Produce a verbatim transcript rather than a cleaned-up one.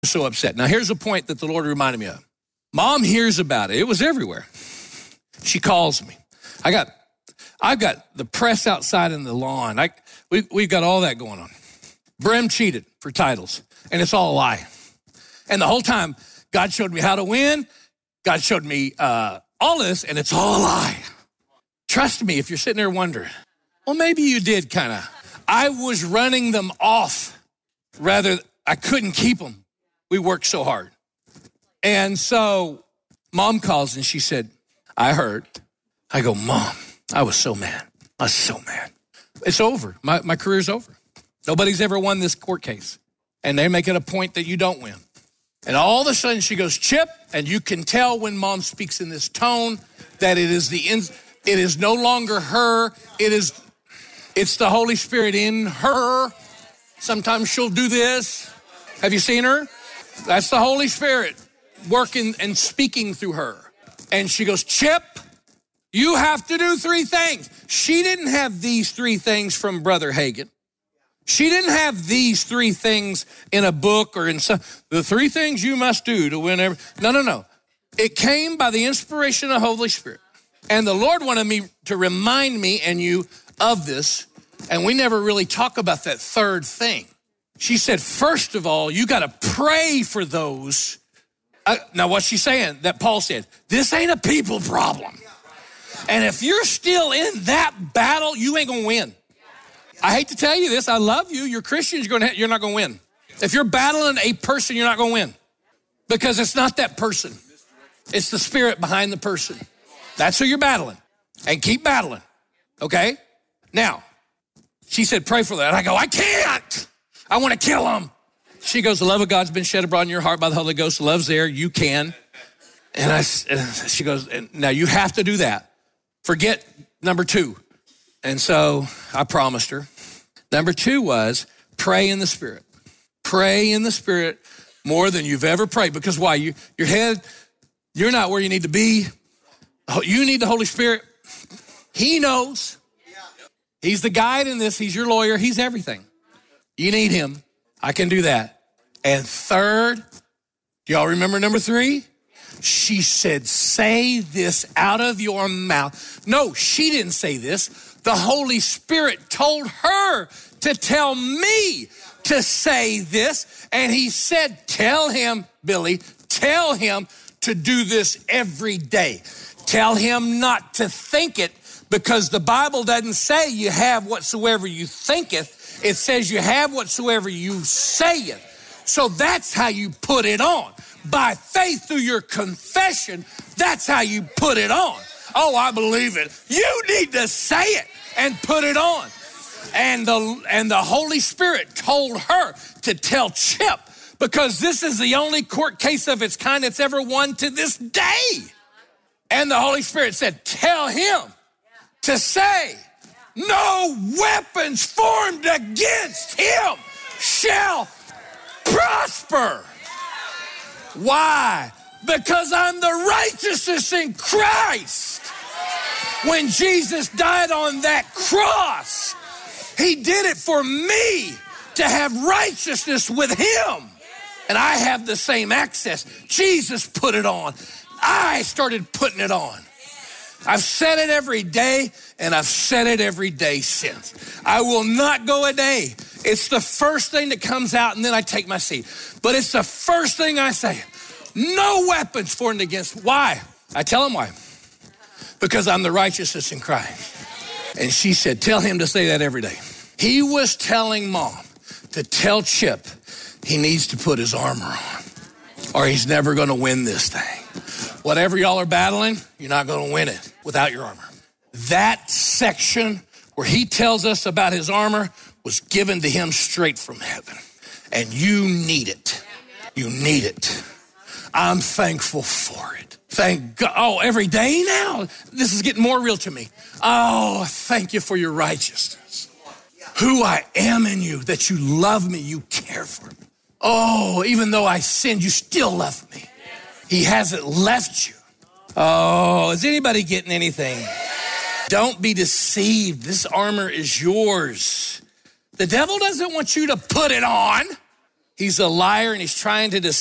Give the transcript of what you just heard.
So upset. Now, here's a point that the Lord reminded me of. Mom hears about it. It was everywhere. She calls me. I got, I've got the press outside in the lawn. I, we, we've got all that going on. Brem cheated for titles, and it's all a lie. And the whole time, God showed me how to win. God showed me uh, all this, and it's all a lie. Trust me, if you're sitting there wondering, well, maybe you did kind of. I was running them off. Rather, I couldn't keep them. We worked so hard. And so Mom calls, and she said, I heard. I go, Mom, I was so mad. I was so mad. It's over. My, my career's over. Nobody's ever won this court case. And they make it a point that you don't win. And all of a sudden she goes, Chip, and you can tell when Mom speaks in this tone that it is the it is no longer her. It is it's the Holy Spirit in her. Sometimes she'll do this. Have you seen her? That's the Holy Spirit working and speaking through her. And she goes, Chip, you have to do three things. She didn't have these three things from Brother Hagin. She didn't have these three things in a book or in some, the three things you must do to win every, no, no, no. It came by the inspiration of the Holy Spirit. And the Lord wanted me to remind me and you of this. And we never really talk about that third thing. She said, first of all, you got to pray for those. Uh, now, what's she saying? That Paul said, this ain't a people problem. And if you're still in that battle, you ain't going to win. I hate to tell you this. I love you. You're Christians. You're, going to, you're not going to win. If you're battling a person, you're not going to win. Because it's not that person. It's the spirit behind the person. That's who you're battling. And keep battling. Okay? Now, she said, pray for that. And I go, I can't. I want to kill him. She goes, the love of God's been shed abroad in your heart by the Holy Ghost. The love's there. You can. And I, and she goes, now you have to do that. Forget number two. And so I promised her. Number two was pray in the Spirit. Pray in the Spirit more than you've ever prayed. Because why? You, your head, you're not where you need to be. You need the Holy Spirit. He knows. He's the guide in this. He's your lawyer. He's everything. You need him. I can do that. And third, do y'all remember number three? She said, say this out of your mouth. No, she didn't say this. The Holy Spirit told her to tell me to say this. And he said, tell him, Billy, tell him to do this every day. Tell him not to think it, because the Bible doesn't say you have whatsoever you thinketh. It says you have whatsoever you sayeth. So that's how you put it on. By faith through your confession, that's how you put it on. Oh, I believe it. You need to say it and put it on. And the, and the Holy Spirit told her to tell Chip, because this is the only court case of its kind that's ever won to this day. And the Holy Spirit said, tell him to say, no weapons formed against him shall prosper. Why? Because I'm the righteousness in Christ. When Jesus died on that cross, he did it for me to have righteousness with him. And I have the same access. Jesus put it on. I started putting it on. I've said it every day, and I've said it every day since. I will not go a day. It's the first thing that comes out, and then I take my seat. But it's the first thing I say. No weapons formed against. Why? I tell him why. Because I'm the righteousness in Christ. And she said, tell him to say that every day. He was telling Mom to tell Chip he needs to put his armor on, or he's never going to win this thing. Whatever y'all are battling, you're not going to win it without your armor. That section where he tells us about his armor was given to him straight from heaven. And you need it. You need it. I'm thankful for it. Thank God. Oh, every day now, this is getting more real to me. Oh, thank you for your righteousness. Who I am in you, that you love me, you care for me. Oh, even though I sinned, you still love me. He hasn't left you. Oh, is anybody getting anything? Don't be deceived. This armor is yours. The devil doesn't want you to put it on. He's a liar and he's trying to deceive.